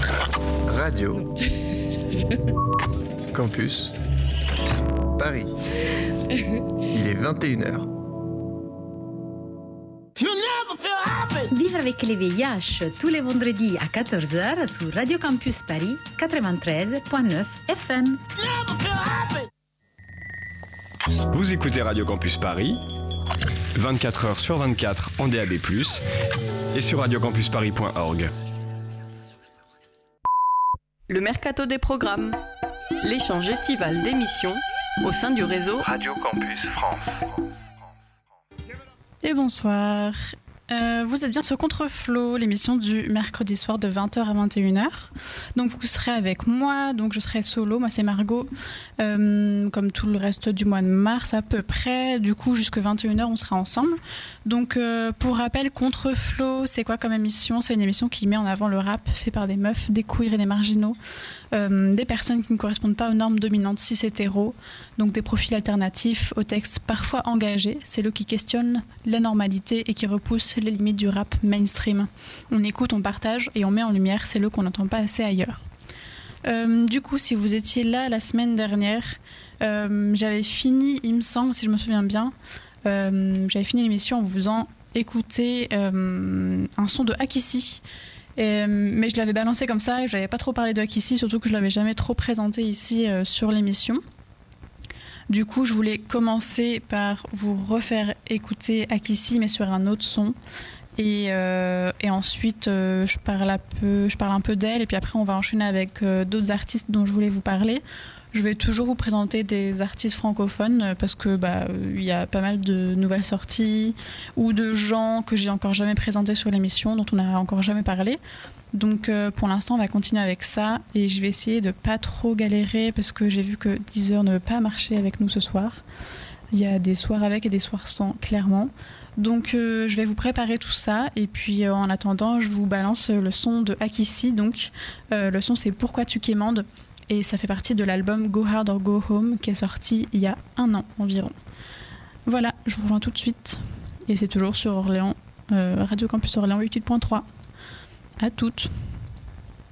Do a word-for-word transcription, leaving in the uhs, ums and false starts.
Radio Campus Paris. Il est vingt et une heures. Vivre avec les V I H tous les vendredis à quatorze heures sur Radio Campus Paris quatre-vingt-treize virgule neuf F M. Vous écoutez Radio Campus Paris, vingt-quatre heures sur vingt-quatre en D A B plus, et sur radiocampusparis point org. Le mercato des programmes, l'échange estival d'émissions au sein du réseau Radio Campus France. Et bonsoir. Euh, vous êtes bien sur Contreflow, l'émission du mercredi soir de vingt heures à vingt et une heures. Donc vous serez avec moi, donc je serai solo, moi c'est Margot, euh, comme tout le reste du mois de mars à peu près. Du coup jusqu'à vingt et une heures on sera ensemble. Donc euh, pour rappel, Contreflow c'est quoi comme émission ? C'est une émission qui met en avant le rap fait par des meufs, des queers et des marginaux, euh, des personnes qui ne correspondent pas aux normes dominantes cis hétéros, donc des profils alternatifs aux textes parfois engagés. C'est eux qui questionnent la normalité et qui repoussent les limites du rap mainstream. On écoute, on partage et on met en lumière celles qu'on n'entend pas assez ailleurs. Euh, du coup, si vous étiez là la semaine dernière, euh, j'avais fini, il me semble, si je me souviens bien, euh, j'avais fini l'émission en vous faisant écouter euh, un son de Akissi. Euh, mais je l'avais balancé comme ça et je n'avais pas trop parlé de Akissi, surtout que je ne l'avais jamais trop présenté ici euh, sur l'émission. Du coup, je voulais commencer par vous refaire écouter Akissi, mais sur un autre son. Et, euh, et ensuite, euh, je, parle un peu, je parle un peu d'elle. Et puis après, on va enchaîner avec euh, d'autres artistes dont je voulais vous parler. Je vais toujours vous présenter des artistes francophones euh, parce que bah, il y a pas mal de nouvelles sorties ou de gens que j'ai encore jamais présentés sur l'émission, dont on n'a encore jamais parlé. Donc euh, pour l'instant on va continuer avec ça et je vais essayer de pas trop galérer parce que j'ai vu que Deezer ne veut pas marcher avec nous ce soir. Il y a des soirs avec et des soirs sans, clairement. Donc euh, je vais vous préparer tout ça et puis euh, en attendant je vous balance le son de Akissi. Donc euh, le son c'est Pourquoi tu quémandes et ça fait partie de l'album Go Hard or Go Home qui est sorti il y a un an environ. Voilà, je vous rejoins tout de suite et c'est toujours sur Orléans, euh, Radio Campus Orléans huit virgule trois. À toutes.